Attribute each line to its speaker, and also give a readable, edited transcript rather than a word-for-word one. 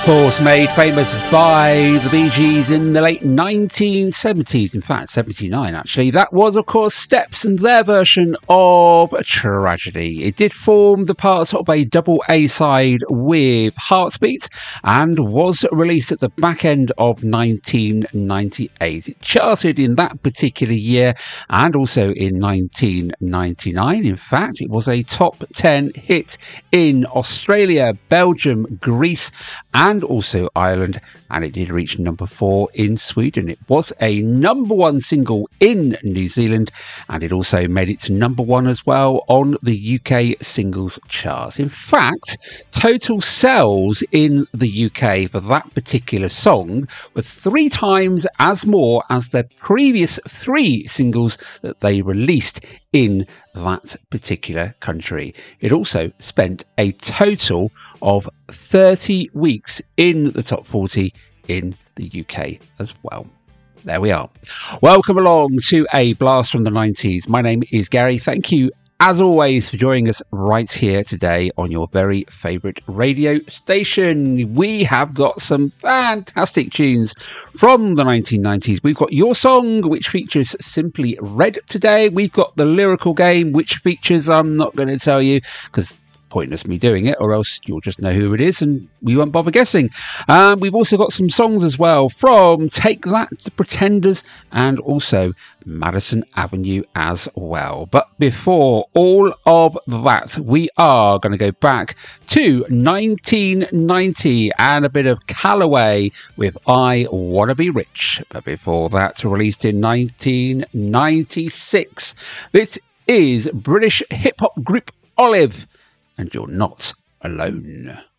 Speaker 1: Of course, made famous by the Bee Gees in the late 1970s, in fact 79 actually. That was of course Steps and their version of Tragedy. It did form the part of a double A side with Heartbeat and was released at the back end of 1998. It charted in that particular year and also in 1999. In fact, it was a top 10 hit in Australia, Belgium, Greece and also Ireland, and it did reach number 4 in Sweden. It was a number 1 single in New Zealand, and it also made it to number 1 as well on the UK singles charts. In fact, total sales in the UK for that particular song were 3 times as more as the previous 3 singles that they released in that particular country. It also spent a total of 30 weeks in the top 40 in the UK as well. There we are. Welcome along to A Blast from the 90s. My name is Gary. Thank you as always for joining us right here today on your very favourite radio station. We have got some fantastic tunes from the 1990s. We've got Your Song, which features Simply Red today. We've got The Lyrical Game, which features, I'm not going to tell you because pointless me doing it, or else you'll just know who it is and we won't bother guessing. We've also got some songs as well from Take That, The Pretenders, and also Madison Avenue as well. But before all of that, we are going to go back to 1990 and a bit of Calloway with I Wanna Be Rich. But before that, released in 1996, this is British hip-hop group Olive, and You're Not Alone.